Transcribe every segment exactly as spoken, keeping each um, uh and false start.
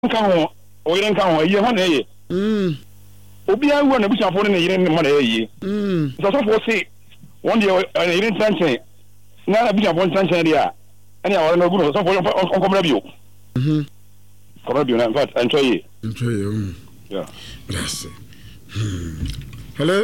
kan ho o yere kan ho ye ho na ye mm obi awu na bushafo ne yere ne mo na ye mm so so for say one day yere tanchen na na bushafo tanchen dia ani awara na ogu so for on komra bio mhm komra bio na in fact enjoy ye enjoy ye yeah bless hmm hello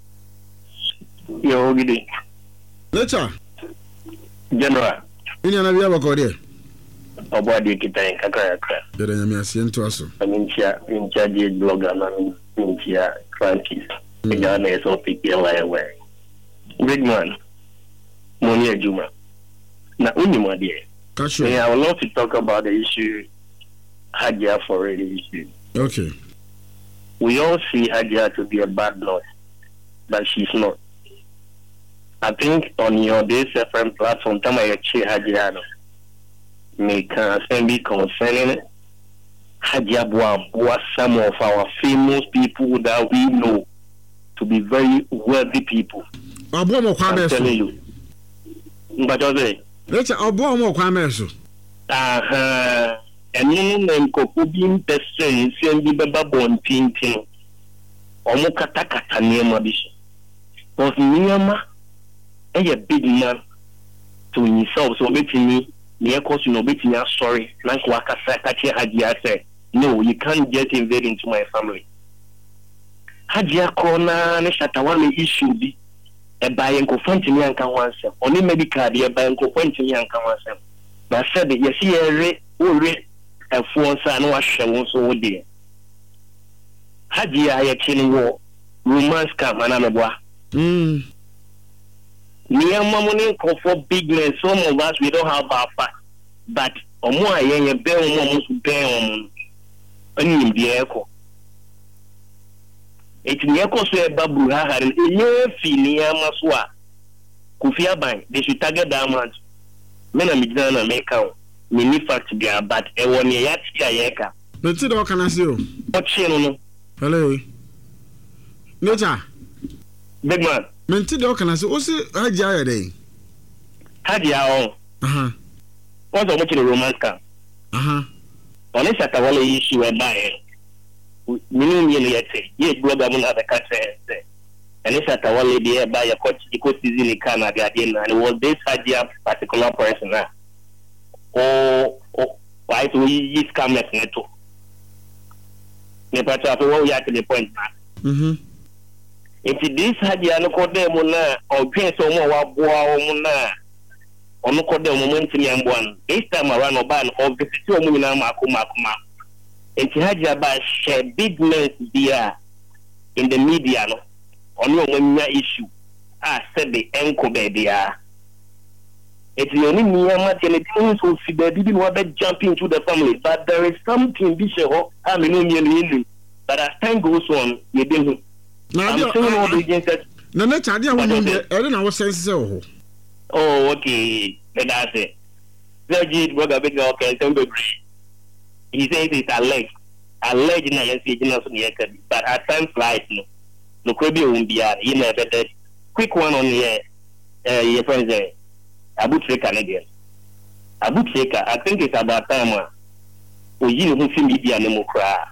yo gidi Lecha general ini ana bia bakode obo adi kitan kakra kakra dere nyame asiento aso amintia incha di blogger na mintia Francis ega na eso pikia lawe big man money ejuma na unima die Kasho I would love to talk about the issue Hajia for the issue. Okay. We all see Hajia to be a bad blood, but she's not. I think on your day different platform, time I check Hajia, make a be concerning Hajia was some of our famous people that we know to be very wealthy people. I'm telling you. But I Lecha obo mo kwa meso. Aha. Enu na nkopo bi mpese nsi bi beba bon tintin. Omo kata kata niema bi. Cause niema e big man to himself so betimi me cause you no betimi sorry na ko akasa kache Hajia say no you can't get invade into my family. Hajia kona ne shatawa me issue bi e baye nko fantini anka wansem oni medical de e baye nko fantini anka wansem ba said yes yere ore efo nsa na wa hwe won so wo de Hajia ya chini wo romance scam ana meboa mm me amamoni nko for bigness some of us we don't have our fact but omo ayenye be omo mo su be omo ani bi eko eti ne ko so e babu ha ha enye fini amaso a Kofi Aban they should target that amount me na midina na make out me ni fact be but e won ye yati ya yeka me ti do kana se o o chi no no hello Necha big man me ti do kana se o se Hajia ya dey Hajia o aha o so mo chi romance ka aha on is at wala issue we buy minimum ye yete ye blogger mun have a cat say and it's at wala dey buy a coach eco season in Canada again and it was this Hajia particular person na o o why to use cameras neto ne pata for what you at the point mhm if this Hajia no ko dem na o pin so mo wa boa o mu na ono ko dem mo ntimi amboan this time around oban of the city o mu na mako mako ma enti Hajia ba share big names there in the media no ono o nya issue ah said the enko be there eti oni mi ama tele tin so fi baby bi no be jump into the family but there is something bi she ho ah me no mi ni but as time goes on you dey na na na chade a wonu de ere na wo sense se ho oh okay that's it Sergi brother big okay somebody he says it's alleged alleged na yes you know so near but at times like no no could be on bia you know that quick one on here uh your friends there Abu Treka again Abu Treka I think it's about time o yi no fi media ne mo kra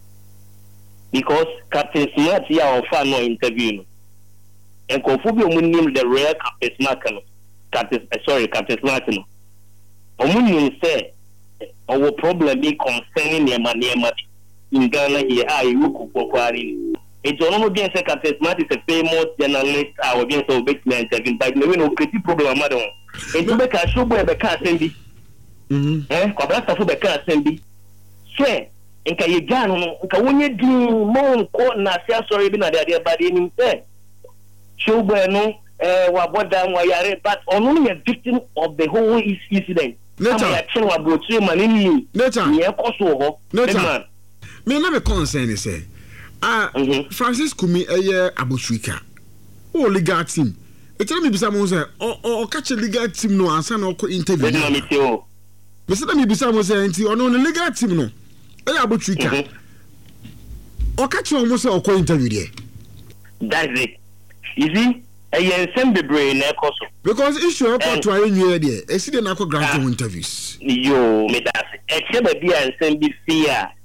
because Captain Smart here on fan no interview no and kofu bi o mun name the real Captain Smart no Captain sorry Captain Smart no o mun nim say our problem be concerning the maniema in Ghana here ah you ko kwari it's one of the Captain Smart is a famous journalist I will be so big interview but no no create problem madam and to be ka show boy be ka send bi mhm eh ko bra staff be ka send bi say nka ye gano nka wonye di mo nko na sia sorry bi na de de ba de ni say show boy no eh wa boda wa yare but onu no a victim of the whole incident Necha ya chen wa brotri manini Necha ye koso ho Necha me na me concern is say ah Francis Kumi eye abosuika o legal team e tell me bisa mo say o o catch legal team no ansa na ko interview na me te o me say na me bisa mo say nti ono no legal team no eye abosuika o catch o mo say o ko interview there that's it you see ɛyɛ nsɛm bebree na ɛkɔ so because issue ɛkɔ to ayɛ nwie deɛ ɛsi de na akɔ grant interviews yo me da se ɛkyɛ baabi a nsɛm bi fi a